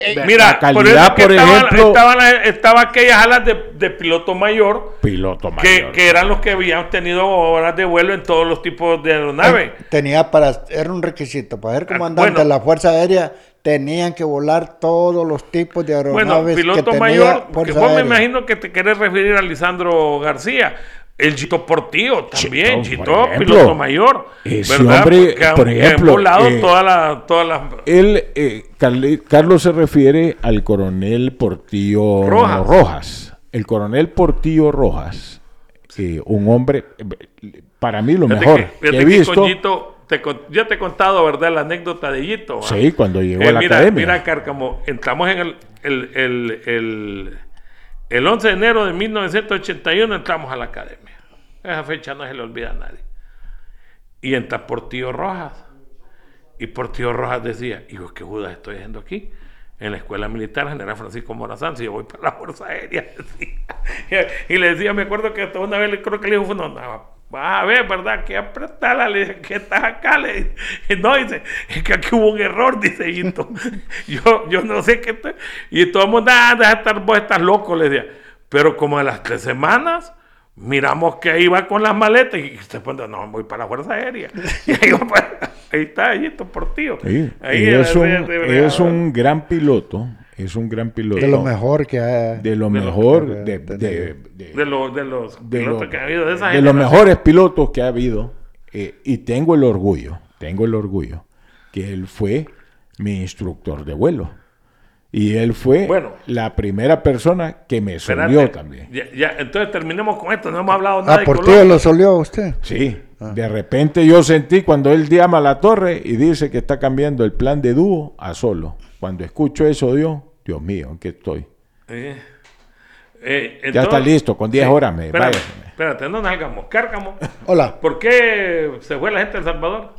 Mira, la calidad, por ejemplo, estaba aquellas alas de piloto mayor, que eran los que habían tenido horas de vuelo en todos los tipos de aeronaves. Era un requisito para ser comandante de la Fuerza Aérea. Tenían que volar todos los tipos de aeronaves. Bueno, piloto mayor, porque vos me imagino que te querés referir a Lisandro García. El Chito Portillo también, Chito, piloto mayor. Ese hombre, por ejemplo, Carlos se refiere al coronel Portillo Rojas. El coronel Portillo Rojas, un hombre, para mí lo mejor que he visto. Ya te he contado, ¿verdad?, la anécdota de Yito. ¿verdad? Sí, cuando llegó a la academia. Mira, Cárcamo, entramos en el 11 de enero de 1981, entramos a la academia. Esa fecha no se le olvida a nadie. Y entra Portillo Rojas. Y Portillo Rojas decía, hijo, ¿qué Judas estoy haciendo aquí? En la Escuela Militar General Francisco Morazán, si yo voy para la Fuerza Aérea. Y le decía, me acuerdo que hasta una vez creo que le dijo, no, vas a ver, ¿verdad? Que apretarla, le dije, ¿qué estás acá? Le dije, no, dice, es que aquí hubo un error, dice Hito. yo no sé qué estoy. Y todo el mundo, vos estás loco, le decía. Pero como a las 3 semanas, miramos que iba con las maletas y se pone, no, voy para la Fuerza Aérea. Y ahí está Hito Portillo. Sí, ahí es un gran piloto. Es un gran piloto. De lo mejor que hay. De lo mejor. De los pilotos que ha habido. De los mejores pilotos que ha habido. Y tengo el orgullo que él fue mi instructor de vuelo. Y él fue la primera persona que me solió también. Ya, entonces terminemos con esto. No hemos hablado nada de Portillo Colombia. ¿Lo solió usted? Sí. De repente yo sentí cuando él llama a la torre y dice que está cambiando el plan de dúo a solo. Cuando escucho eso, Dios mío, ¿en qué estoy? Entonces, ya está listo, con 10 horas me vaya. Espérate, no nos hagamos. Cárcamo. Hola. ¿Por qué se fue la gente de El Salvador?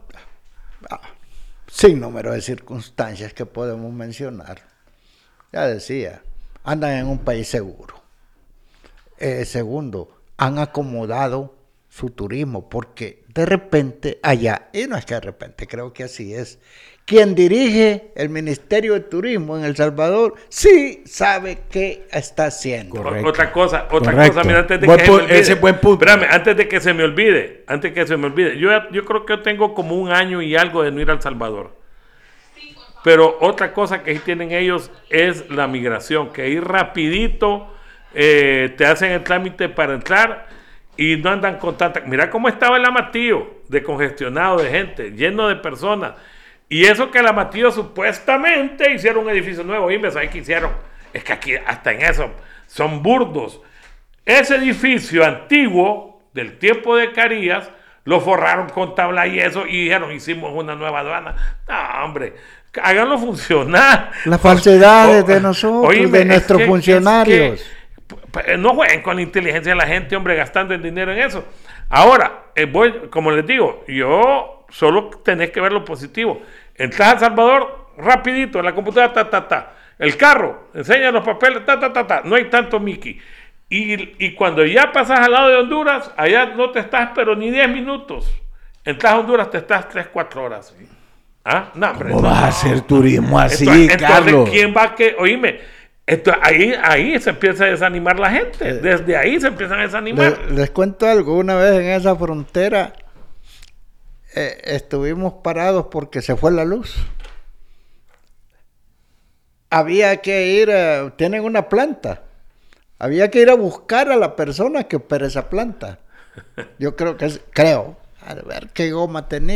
Sin número de circunstancias que podemos mencionar. Ya decía, andan en un país seguro. Segundo, han acomodado su turismo, porque de repente allá, y no es que de repente, creo que así es, quien dirige el Ministerio de Turismo en El Salvador sí sabe qué está haciendo. Correcto. Otra cosa, mira, antes de que se me olvide. Ese buen punto. Espérame, antes de que se me olvide, yo creo que yo tengo como 1 año y algo de no ir a El Salvador. Pero otra cosa que tienen ellos es la migración, que ahí rapidito te hacen el trámite para entrar y no andan con tanta... Mira cómo estaba el Amatillo, de congestionado de gente, lleno de personas. Y eso que el Amatillo supuestamente hicieron un edificio nuevo. Y me sabes qué hicieron. Es que aquí hasta en eso son burdos. Ese edificio antiguo del tiempo de Carías lo forraron con tabla y eso y dijeron, hicimos una nueva aduana. No, hombre, háganlo funcionar. Las falsedades de nosotros, de nuestros funcionarios. No jueguen con la inteligencia de la gente, hombre, gastando el dinero en eso. Ahora, como les digo, yo solo tenés que ver lo positivo. Entras a El Salvador, rapidito, en la computadora, el carro, enseña los papeles, no hay tanto Mickey. Y cuando ya pasas al lado de Honduras, allá no te estás, pero ni 10 minutos. Entras a Honduras, te estás 3-4 horas. No, hombre, ¿cómo vas a hacer turismo así, Carlos? Entonces, ¿quién va a que? Oíme, ahí se empieza a desanimar la gente. Desde ahí se empiezan a desanimar. Les cuento algo. Una vez en esa frontera estuvimos parados porque se fue la luz. Había que ir, tienen una planta. Había que ir a buscar a la persona que opera esa planta. Yo creo, a ver qué goma tenía.